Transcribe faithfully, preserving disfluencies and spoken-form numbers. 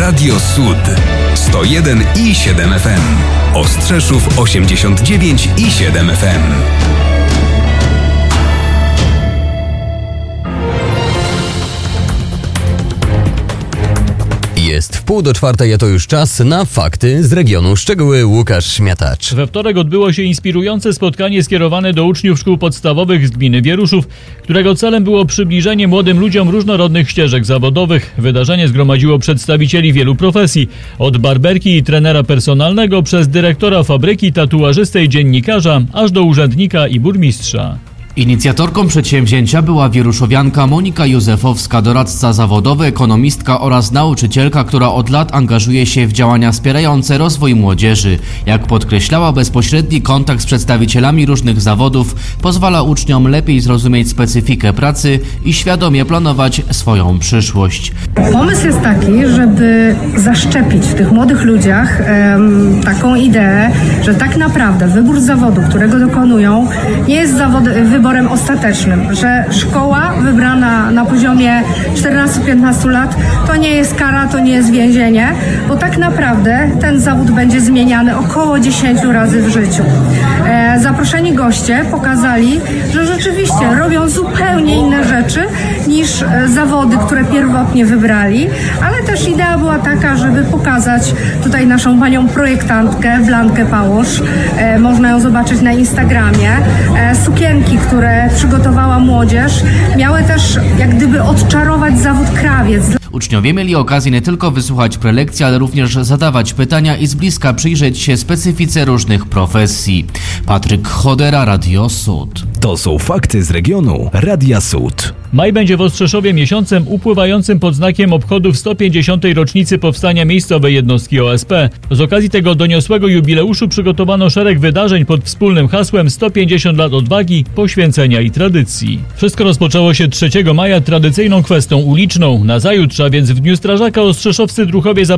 Radio Sud sto jeden i siedem F M. Ostrzeszów osiemdziesiąt dziewięć i siedem F M. Jest w pół do czwartej, a to już czas na fakty z regionu. Szczegóły Łukasz Śmiatacz. We wtorek odbyło się inspirujące spotkanie skierowane do uczniów szkół podstawowych z gminy Wieruszów, którego celem było przybliżenie młodym ludziom różnorodnych ścieżek zawodowych. Wydarzenie zgromadziło przedstawicieli wielu profesji, od barberki i trenera personalnego przez dyrektora fabryki, tatuażystę i dziennikarza, aż do urzędnika i burmistrza. Inicjatorką przedsięwzięcia była wieruszowianka Monika Józefowska, doradca zawodowy, ekonomistka oraz nauczycielka, która od lat angażuje się w działania wspierające rozwój młodzieży. Jak podkreślała, bezpośredni kontakt z przedstawicielami różnych zawodów pozwala uczniom lepiej zrozumieć specyfikę pracy i świadomie planować swoją przyszłość. Pomysł jest taki, żeby zaszczepić w tych młodych ludziach em, taką ideę, że tak naprawdę wybór zawodu, którego dokonują, nie jest zawod, wyborem ostatecznym, że szkoła wybrana na poziomie czternastu piętnastu lat to nie jest kara, to nie jest więzienie, bo tak naprawdę ten zawód będzie zmieniany około dziesięć razy w życiu. E, zaproszeni goście pokazali, że rzeczywiście robią zupełnie inne rzeczy niż e, zawody, które pierwotnie wybrali, ale też idea była taka, żeby pokazać tutaj naszą panią projektantkę Blankę Pałosz. E, można ją zobaczyć na Instagramie. E, sukienki, które przygotowała młodzież, miały też jak gdyby odczarować zawód krawiec. Uczniowie mieli okazję nie tylko wysłuchać prelekcji, ale również zadawać pytania i z bliska przyjrzeć się specyfice różnych profesji. Patryk Chodera, Radio Sud. To są fakty z regionu Radia Sud. Maj będzie w Ostrzeszowie miesiącem upływającym pod znakiem obchodów sto pięćdziesiątej rocznicy powstania miejscowej jednostki O S P. Z okazji tego doniosłego jubileuszu przygotowano szereg wydarzeń pod wspólnym hasłem sto pięćdziesiąt lat odwagi, poświęcenia i tradycji. Wszystko rozpoczęło się trzeciego maja tradycyjną kwestią uliczną. Nazajutrz, a więc w Dniu Strażaka, ostrzeszowscy druhowie